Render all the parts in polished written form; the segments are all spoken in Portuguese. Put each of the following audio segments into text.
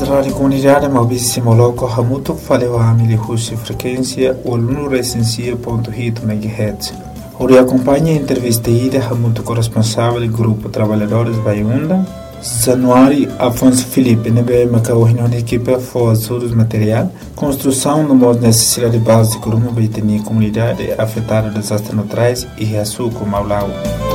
Rádio Comunidade Maurício Moloco Hamuto faleu a Husi frequência 1.600.8 MHz. Ori acompanha a entrevista ida Hamuto corresponsável do Grupo Trabalhadores Baiunda, Januário Afonso Felipe, nebe macau reunião de equipe for ajudos material, construção no modo necessidade básica uma baitenia comunidade afetada desastres naturais e reaçuco Maulau.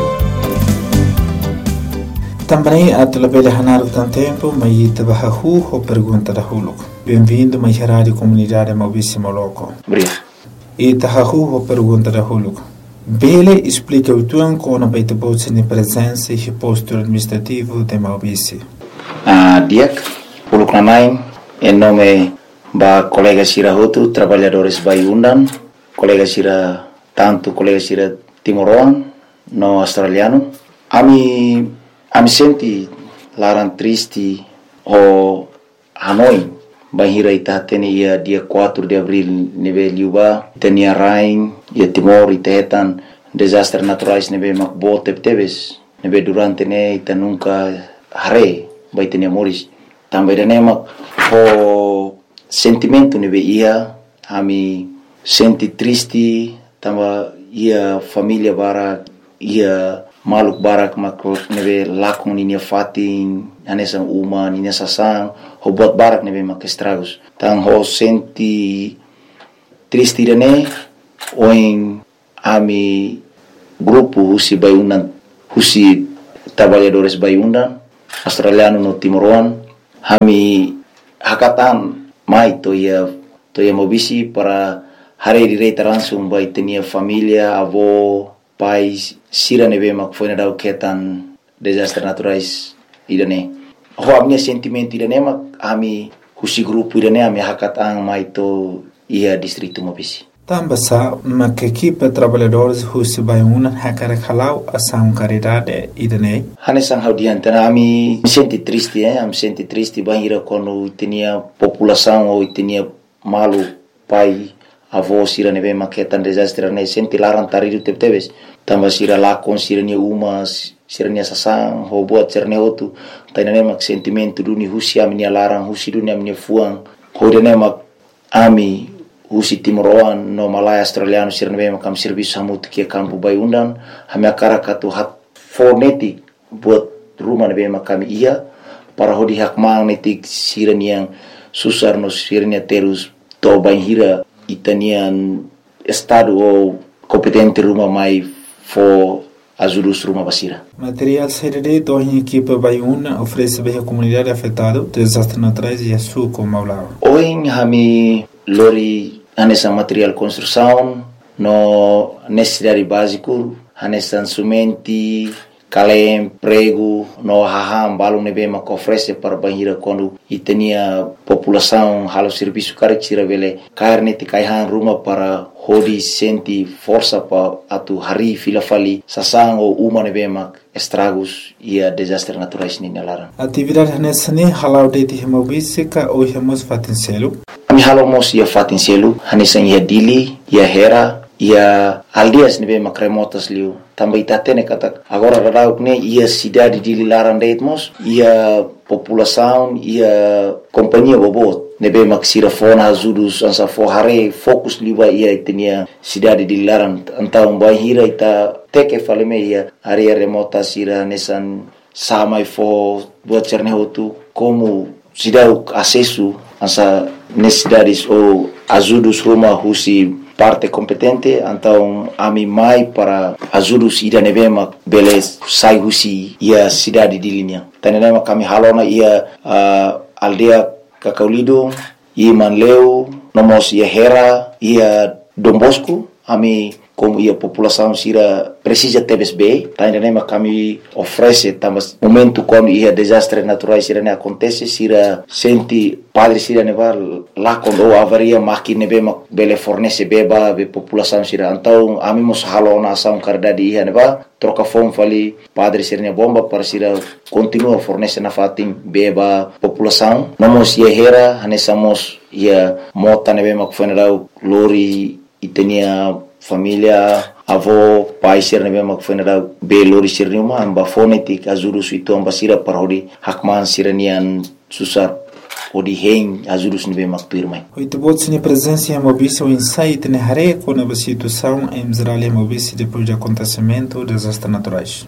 Também a telebele Hanaro tem tempo, mas tabahu ou pergunta da Huluco. Bem-vindo mais Rádio Comunidade Maurício Moloco. Obrigado. E tabahu ou pergunta da Huluco. Bele explica o tuan com a baita bolsa de presença e postura administrativo de Maurício. Diak, Huluco Nanaim, em nome da colega Sira Hotu, trabalhadores Baiundan, colega Sira, tanto colega Sira Timoroan, no australiano. Ami senti larang triste o Hanoi bahira ita tene ia dia 4 de abril nebe liuba tenia rain ia Timor itetan desastre naturais nebe makbo tebes nebe durante ne ita nunca hare bai tenia moris também ne mak o sentimento nebe ia ami senti triste tamba ia família bara ia maluk barak makro nebe lakon ninia fatin anesan uma ninia sasang hobot barak nebe mak estragos tang ho senti triste dane oin ami grupo Husi Baiundan Husi trabalhadores Baiundan australiano no Timoroan hami hakatan mai to ia mobisi para hari direita langsung bai tenia família avó pais sira nebe mak foi na dau ketan desastre naturais idane ho amnia sentimento idane mak ami Husi grupo idane ami hakatang mai to ia distrito Mobisi Tambasa mak equipe trabalhadores Husi Baiundan hakara khalau asam caridade idane hanesang haudian tana ami senti triste am senti triste bahira kono tenia população ou tenia malu pai avó sira nebe maketan desastre ne senti larang taridu tebes tamba sira lakon sira nia umas sira nia sasang ho buat cerne hotu tainane mak sentimento duni Husi ami nia larang Husi dunia ami nia fuang ho dene mak ami Husi Timoroan no Malaya australiano sira nebe makam serviço hamut kia kampu Baiundan hami akara katu hat fonetik buat rumah nebe makam ia para hodi hak mang netik sira nia susar no sira nia terus to bainhira itanian estado ou competente rumah mai for ajudus rumah basira. Material CDD do em equipe Baiuna oferece bem a comunidade afetada desastres naturais e açúcar Maulau. Hoje hami lori anessa material construção no necessidade básico anessa sumenti kalem prego no haham balu nebe mak oferece para banhira quando itenia população halo serviço caricira vele carne te kaihan rumah para hodi senti força pa atu hari fila fali sasang ou uma nebe mak estragos ia desastre naturais ni nalaran atividade nessa ne halau de Maurício ka ou hemos fatincelo ami halo mos ia fatincelo hanesan ia dili ia hera ia aldeas nebe mak remotas liu também tatene kata agora radauk ne ia cidade de Lilaran deitmos ia população ia companhia bobot nebe mak sira fona azudus ansa fo hare fokus liba ia tenia cidade de Lilaran antau bahira ita teke faleme ia area remota sira nesan samai fo buat cerne hotu como cidade acesso ansa necessidades ou azudus rumah Husi parte competente então ami mai para ajudus ida nebema beles sai Husi ia cidade de linha tanema kami halona ia aldea Kakaulido ia Manleu nomos ia Hera ia Dombosco ami como ia população sira precisa TBSB tanema kami oferece tamas momento quando ia desastre naturais sira ne acontece sira senti padre sira neva lá quando avaria maki nebema bele fornece beba be população sira então ami mos halona ação cardade ia neva troca fome fali padre sira ne bomba para sira continua fornece na fatin beba população nomos ia Hera hanesamos ia mota nebema kufenadau lori itenia família avó pai sirne bema kufenada be lori sirne uma amba fonetik azuru suito amba sira parodi hakman siranian susar hodi hen ajudos nebe maktuirmai. Oito botes na presença em Mobice o insight na rede com a situação em Israel e Mobice depois do acontecimento dos desastres naturais.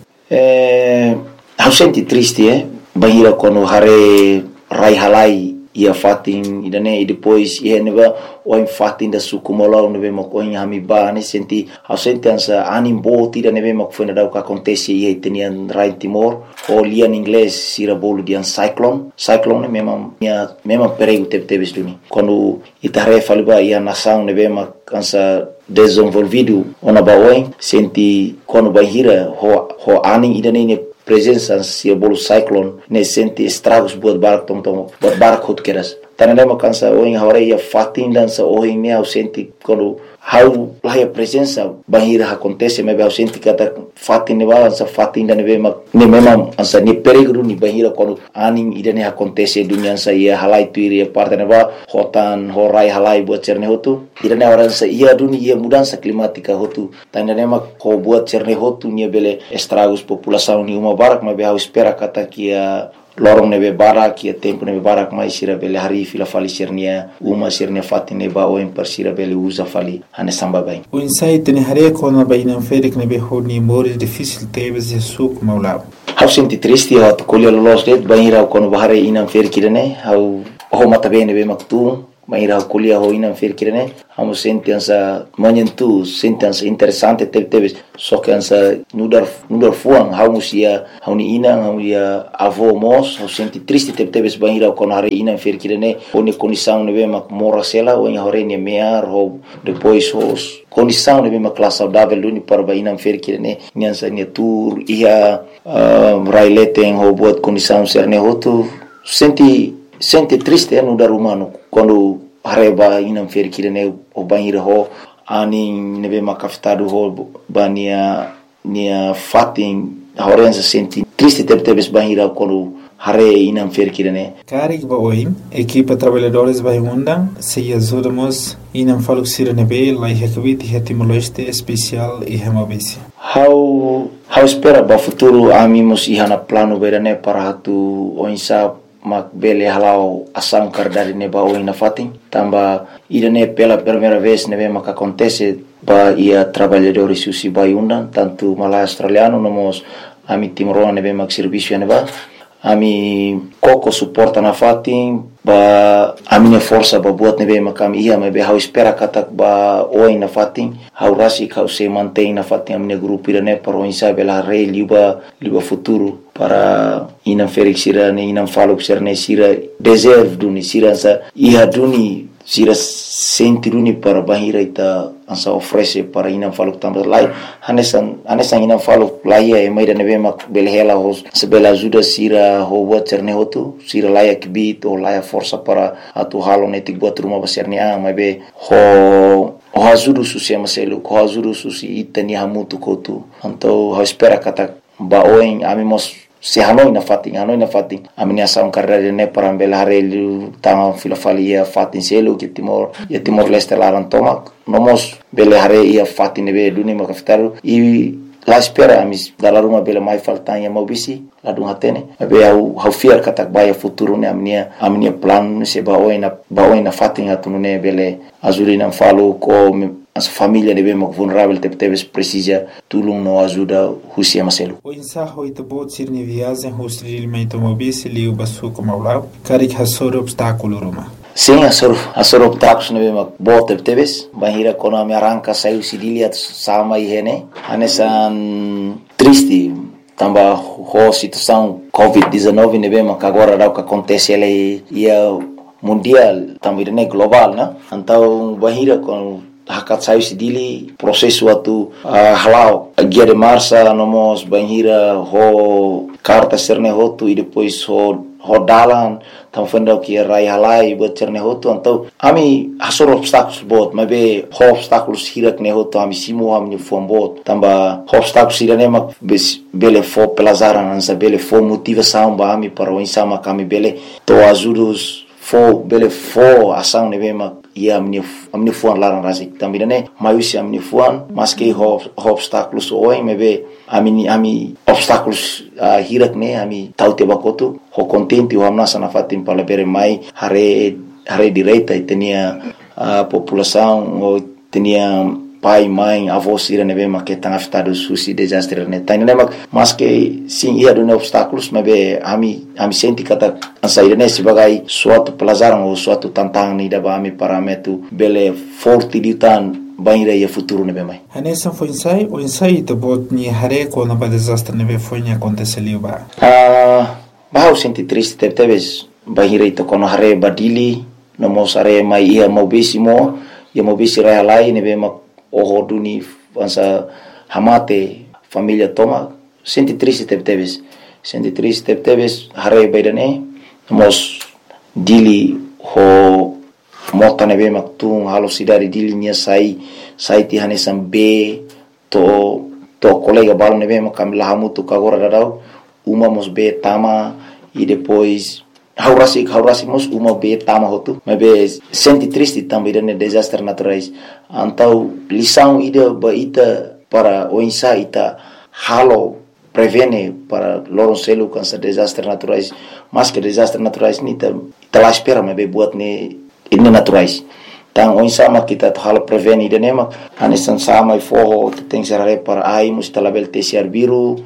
Eu senti triste, bahira quando hare rai halai ia fatin idane e depois ia neba o fatin da sukumola nebe makoin hamiba ne senti eu senti ansa animbo tira nebe makfona da o que acontece ia tenian rai Timor o lia em inglês sira bolo de cyclone mesmo perigo teve duni quando itare faliba ia nação nebe makansa desenvolvido ona baoin senti quando bahira ho aning idane ne presença se bolo cyclone ne senti estragos buat barco keras tanema kansa o em hora ia fatin dança o em me senti quando how lá a presença bahira acontece me eu senti kata fatin ne balança fatin dan ne memang ansa ni perigo ni bahira quando aning idane acontece dunia sa ia halai tuiri parte ne ba hotan horai halai buat cerne hotu idane orang sa ia dunia ia mudança climática hotu tanema ko buat cerne hotu ni bele estragos população ni uma barak me eu espera kata kia lorong nebe barak ia tempo nebe barak mai sira bele hari fila fali sirnia uma sirnia fatine ba o per sira bele usa fali ane samba bem o insight ne hare quando baina ferik nebe honi mores difícil teve se suco maulao eu senti triste eu colher los det baira quando bahare inam ferkirene eu mata bem nebe maktu Maira kuliah ho inam firkirene amo sentença manhentu sentença interessante teve só que ansa nudar fuang hamusia hauni inang hauia avô mos ho senti triste teve banira con hare inam firkirene oni condição nebe mak mora sela o em hore ne mear ho depois os condição nebe mak classe saudável luni para inam firkirene nyansa ne tour ia raileten ho buat condição serne hotu senti triste no dar humano quando hareba inam ferkirene o banhira ho anin nebe makafitado ho bania nia fatin horenza senti triste teve banhira quando hare inam ferkirene Karik ba oim equipa trabalhadores vai undang se ajudamos inam faluxira nebe lai hekvit hetimoleste especial e hemabisi how espera ba futuro amimos ihana plano berane para hatu oinsa mak bele halau asang kardari neba o ina fatin tamba idane pela primeira vez nebe mak acontece ba ia trabalhadores susi bai undan tanto malai australiano nomos ami timoro nebe mak serviço neba ami koko suporta na fatin ba a minha força ba buat nebe makam ia me be hau espera katak ba o ina fatin hau rasi kau se mantém na fatin a minha grupo irane para o insa bela rei liba futuro para inam ferik sira ne inam faluk sira sira deserve duni sira sa ia duni sira senti duni para bahira ita ansa oferece para inam faluk tambah lai hanesan inam faluk lai e mai dane be mak belhela hos sebela ajuda sira ho buat cerne hotu sira lai kibit o lai força para atu halo netik buat rumah baserne mai be ho ajuda susema selu ho ajuda susi itani hamutu kotu então ho espera kata ba oin amimos se hanoi na fatin amini asam carreira ne para bela harelu tang filofalia fatin selu que Timor Leste laran tomak nomos bela hare ia fatin be duni makaftaru e la espera amis dalar uma bela mai faltan ya mobisi la dun hatene be au fiar katak baya futuro ne amnia plan se ba oina fatin atunu ne bele azulina falo ko as família de bem vulnerável teve precisa tulung no ajuda husia maselu o insaho ito bot sirni viagem hostri mento mobisi liu basu como aulau karik hasor obstáculo roma sim asor obstáculos ne bem bot teve bahira kono me arranca saiu sidilia sama ihene anesan triste tamba ho situação COVID-19 ne bem agora dá o que acontece ele ia mundial também ne global né então bahira com hakat sayu sidili prosesu atu halau guia de marcha nomos banhira ho carta serne hotu e depois ho dalan tam fenda que rai halai buat serne hotu então ami hasor obstáculos bot mas be ho obstáculos hirak ne hotu ami simo ami fombot tamba obstáculos irane mak bele fo pelazaran ansa bele fo motivação ba ami para o insama kami bele to ajudos fo bele fo ação ne be mak ia amin'ny foan laran razy tambira ne maiusy amin'ny foan maske obstáculos oi mebe ami obstáculos hirak ne ami taute bakotu ho contente o amnasa na fatim palabere mai hare direita itenia população ou tenia pai, mãe, avós irem ver mas que estão afetados suci desastre né. Tá indo mas que sim ia do obstáculos mas be ami senti kata ansair né sebagai suatu pelajaran ou suatu tantangan ni daba ami parametu bele forte ditan banira ia futuro né be mai. Hanessa foi o ensaio de bot ni hare quando ba desastre né be foi ni aconteceu ba. Bah senti triste teves banira ito kono hare badili no mosare mai ia mobisimo ia mobisi rai lai né be o duni ansa hamate família toma senti triste teves hare baidane mos dili ho mota nebe maktung halo sidari dili nia sai ti hanesam be to colega balo nebe makam lahamutu kagora dadau uma mos be tama e depois haurasi mos uma be tama hotu mebe senti triste também de desastre naturais antau lição ida baita para o insaita halo prevene para loron selu cansa desastre naturais mas que desastre naturais ni ta lá espera mebe buat ne ini naturais tang o insama kita halo prevene ida nema anesan sama e forro tem serare para ai mus talabel tesiar biru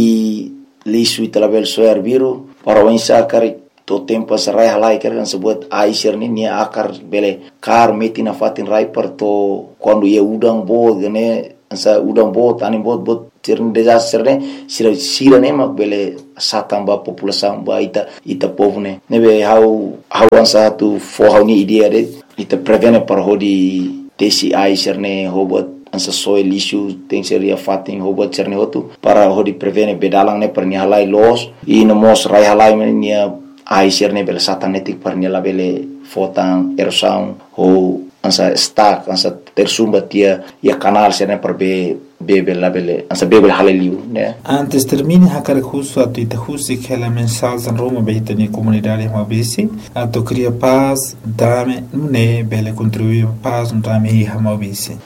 e lisu talabel soar biru para o insakari to tempo sarai halai kan sebut aisir ni nia akar bele kar metina fatin rai per to quando ia udang bo gane ansa udang bo tani bot tirn desastre ne sira ne mak bele satamba população ba ita povo ne nebe how ansa tu for ni idea de ita prevene par hodi tesi aisir ne hobot ansa soil issue tem seria fatin hobot cerne hotu para hodi prevene bedalang ne per ni halai los e no mos rai halai nia aisir ne bela satanetik parnia la bele fotan erosão ou ansa stack ansa tersumba tia ia canal sene per bebe la bele ansa bebe haleliu né. Antes termine hakar justo a tuita justi que la mensagem en Roma behita ni comunidade mabisi a to cria paz dame ne bele contribuir paz dame hi mabisi.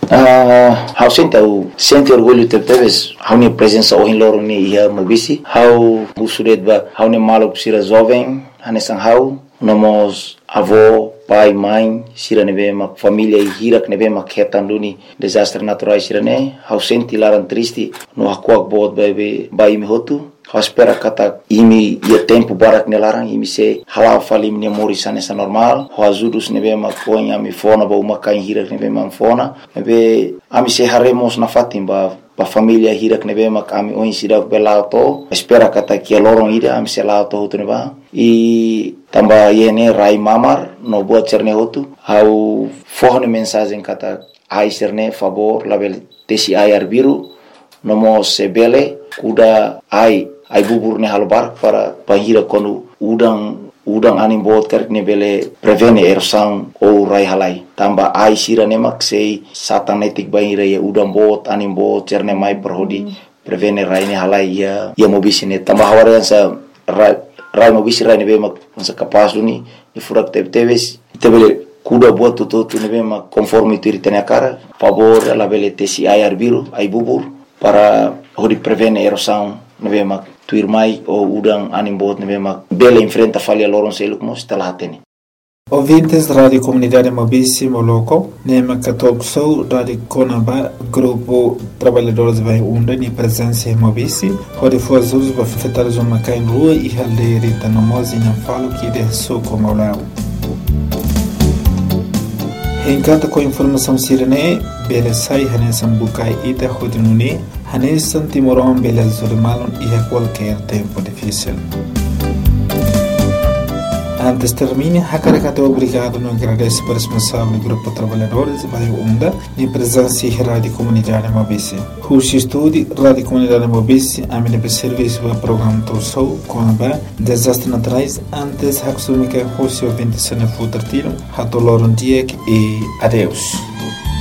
How sente orgulho teves how ni presença o in loro ni hi mabisi how usudet ba how ni malo sira jovem hanesan how nomos avô pai mãe sira nebe mak família hirak nebe mak hetanduni desastre naturais sira ne how senti laran triste no hakuak bot bai mi hotu how espera kata imi ia tempo barak nelaran imi se halal falim ni morisa nessa normal how azudus nebe mak poin ami fona ba uma kain hirak nebe mak fona nebe ami se haremos na fatim ba família hirak nebe mak ami oin sira belauto espera kata kia lorong ida ami se lauto hotu neba e tamba yene rai mamar no buat cerne hotu au forne mensagem kata ai cerne favor label tesi ayar biru nomo sebele kuda ai bubur ne halbar para pahira konu udang anim bot karek ne bele prevene erosão ou rai halai tamba ai sira ne mak sei satanetik bahira ya udang bot anim bot cerne mai perhodi prevene rai ne halai ya mobisi ne tamba hawarian sa rai mobisi rai nebe mak sa kapas duni ni furak teves tebele kuda buat tutu nebe mak conforme tu ritene cara favor la bele tesi ayar biru ai bubur para hodi prevene erosão nebe mak tuir mai o udang anim bot nebe mak bele enfrenta falha loron seluk mos talateni. Ouvintes da Rádio Comunidade Mobisi Moloco, Nema Katokso, Rádio Conaba, Grupo Trabalhadores Vai Unda, ni presença em Mobisi, onde foi as usos para afetar os homens em rua e halderita no mozi não falo que de sou como lá. Encanta com informação sirene, bela sai hanesan bukai ita hodinune, hanesan timoron bela zurimalon e a qualquer tempo difícil. Antes termine, Hakarakato obrigado no agradece para o responsável do Grupo Trabalhadores Vai Unda e presença em Rádio Comunidade Mobisi. Rushi Estúdio, Rádio Comunidade Mobisi, a minha serviço para o programa Torçou, Conaba, Desastres Naturais, antes Haksumika Rushi ouvinte se não for tiro, Hatoloron Diek e adeus.